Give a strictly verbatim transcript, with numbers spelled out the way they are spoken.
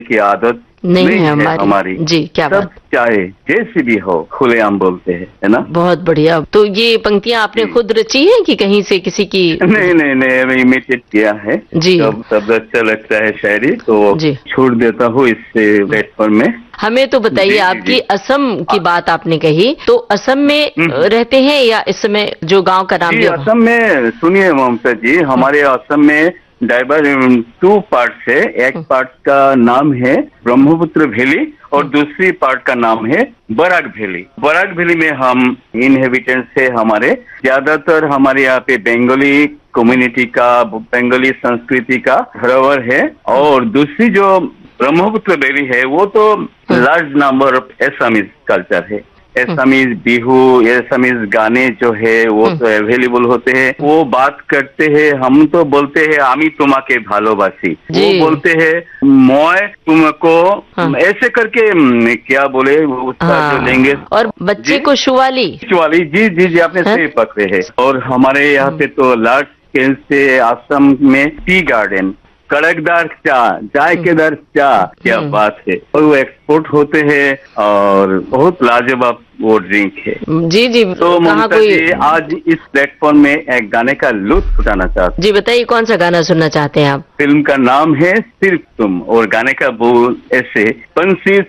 की आदत नहीं, नहीं है है हमारी। हमारी। जी, क्या सब बात। चाहे जैसी भी हो खुलेआम बोलते हैं, है ना। बहुत बढ़िया। तो ये पंक्तियां आपने जी। खुद रची हैं कि कहीं से किसी की? नहीं नहीं नहीं, मैं इमिटेट किया है। जी। जब शब्द अच्छा लगता है शायरी तो जी। छोड़ देता हूँ इससे प्लेटफॉर्म में। हमें तो बताइए, जी, जी, आपकी जी। असम की बात आपने कही, तो असम में हम्म। रहते हैं या इस समय जो गांव का नाम जी, लिया? असम में सुनिए ममता जी, हमारे असम में डाइवर टू पार्ट है। एक पार्ट का नाम है ब्रह्मपुत्र वैली और दूसरी पार्ट का नाम है बराक वैली। बराक वैली में हम इनहेबिटेंट्स है हमारे, ज्यादातर हमारे यहाँ पे बंगाली कम्युनिटी का, बंगाली संस्कृति का धरोहर है। और दूसरी जो ब्रह्मपुत्र वैली है वो तो large number of Assamese culture है। एसामीज बिहू, एसामीज गाने जो है वो तो अवेलेबल होते हैं। वो बात करते हैं, हम तो बोलते हैं आमी तुम्हाके भालोबासी, वो बोलते हैं मैं तुमको, ऐसे करके म, क्या बोले उसका हाँ, जो लैंग्वेज। और बच्चे को शुवाली शुवाली, जी जी जी, आपने सही पकड़े है। और हमारे यहाँ पे तो लार्ज स्केल से असम में टी गार्डन, कड़कदार चाय, जायकेदार चाय, क्या बात है। और वो एक्सपोर्ट होते हैं और बहुत लाजवाब वो ड्रिंक है। जी जी। तो ममता कोई... जी, आज इस प्लेटफॉर्म में एक गाने का लुत्फ उठाना चाहते हैं। जी बताइए, कौन सा गाना सुनना चाहते हैं आप? फिल्म का नाम है सिर्फ तुम और गाने का बोल ऐसे, बंसी